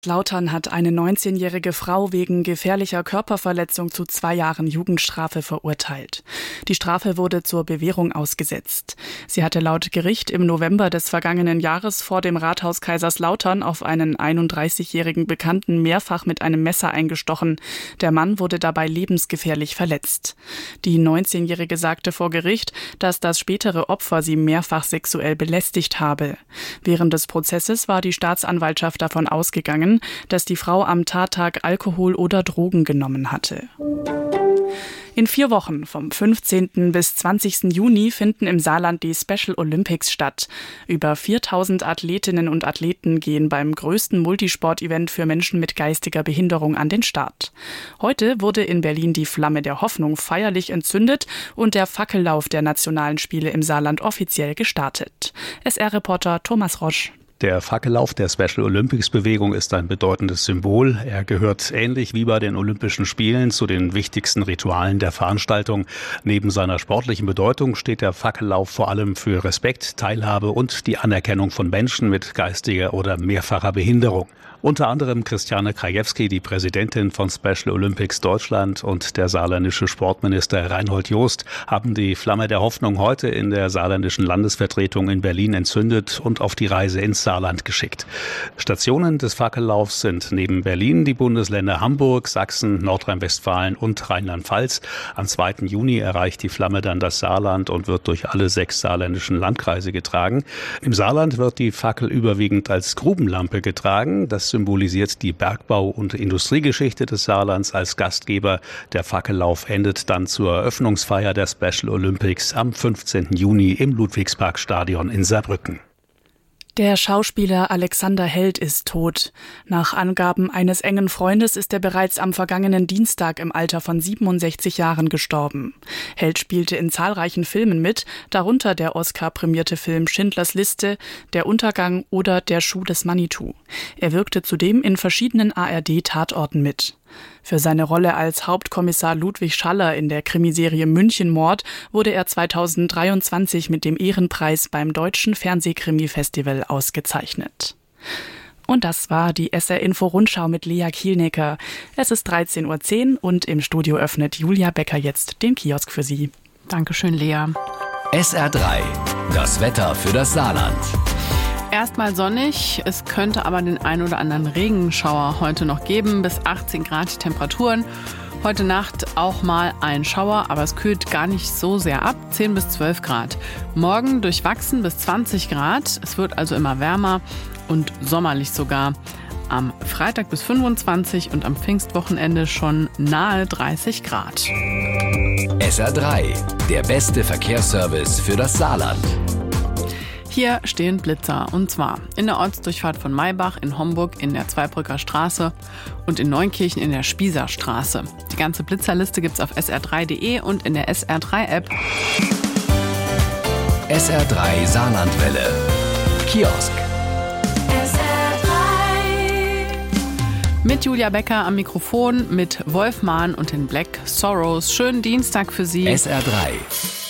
Lautern hat eine 19-jährige Frau wegen gefährlicher Körperverletzung zu 2 Jahren Jugendstrafe verurteilt. Die Strafe wurde zur Bewährung ausgesetzt. Sie hatte laut Gericht im November des vergangenen Jahres vor dem Rathaus Kaiserslautern auf einen 31-jährigen Bekannten mehrfach mit einem Messer eingestochen. Der Mann wurde dabei lebensgefährlich verletzt. Die 19-jährige sagte vor Gericht, dass das spätere Opfer sie mehrfach sexuell belästigt habe. Während des Prozesses war die Staatsanwaltschaft davon ausgegangen, dass die Frau am Tattag Alkohol oder Drogen genommen hatte. In 4 Wochen, vom 15. bis 20. Juni, finden im Saarland die Special Olympics statt. Über 4000 Athletinnen und Athleten gehen beim größten Multisport-Event für Menschen mit geistiger Behinderung an den Start. Heute wurde in Berlin die Flamme der Hoffnung feierlich entzündet und der Fackellauf der nationalen Spiele im Saarland offiziell gestartet. SR-Reporter Thomas Rosch. Der Fackellauf der Special Olympics Bewegung ist ein bedeutendes Symbol. Er gehört ähnlich wie bei den Olympischen Spielen zu den wichtigsten Ritualen der Veranstaltung. Neben seiner sportlichen Bedeutung steht der Fackellauf vor allem für Respekt, Teilhabe und die Anerkennung von Menschen mit geistiger oder mehrfacher Behinderung. Unter anderem Christiane Krajewski, die Präsidentin von Special Olympics Deutschland, und der saarländische Sportminister Reinhold Jost haben die Flamme der Hoffnung heute in der saarländischen Landesvertretung in Berlin entzündet und auf die Reise ins Saarland geschickt. Stationen des Fackellaufs sind neben Berlin die Bundesländer Hamburg, Sachsen, Nordrhein-Westfalen und Rheinland-Pfalz. Am 2. Juni erreicht die Flamme dann das Saarland und wird durch alle 6 saarländischen Landkreise getragen. Im Saarland wird die Fackel überwiegend als Grubenlampe getragen. Das symbolisiert die Bergbau- und Industriegeschichte des Saarlands als Gastgeber. Der Fackellauf endet dann zur Eröffnungsfeier der Special Olympics am 15. Juni im Ludwigsparkstadion in Saarbrücken. Der Schauspieler Alexander Held ist tot. Nach Angaben eines engen Freundes ist er bereits am vergangenen Dienstag im Alter von 67 Jahren gestorben. Held spielte in zahlreichen Filmen mit, darunter der Oscar-prämierte Film Schindlers Liste, Der Untergang oder Der Schuh des Manitou. Er wirkte zudem in verschiedenen ARD-Tatorten mit. Für seine Rolle als Hauptkommissar Ludwig Schaller in der Krimiserie Münchenmord wurde er 2023 mit dem Ehrenpreis beim Deutschen Fernsehkrimi-Festival ausgezeichnet. Und das war die SR-Info-Rundschau mit Lea Kielnecker. Es ist 13:10 Uhr und im Studio öffnet Julia Becker jetzt den Kiosk für Sie. Dankeschön, Lea. SR3, das Wetter für das Saarland. Erstmal sonnig, es könnte aber den ein oder anderen Regenschauer heute noch geben, bis 18 Grad Temperaturen. Heute Nacht auch mal ein Schauer, aber es kühlt gar nicht so sehr ab, 10 bis 12 Grad. Morgen durchwachsen bis 20 Grad, es wird also immer wärmer und sommerlich sogar. Am Freitag bis 25 und am Pfingstwochenende schon nahe 30 Grad. SR3, der beste Verkehrsservice für das Saarland. Hier stehen Blitzer, und zwar in der Ortsdurchfahrt von Maybach, in Homburg in der Zweibrücker Straße und in Neunkirchen in der Spießer Straße. Die ganze Blitzerliste gibt's auf sr3.de und in der SR3-App. SR3 Saarlandwelle. Kiosk. Mit Julia Becker am Mikrofon, mit Wolf Mahn und den Black Sorrows. Schönen Dienstag für Sie. SR3.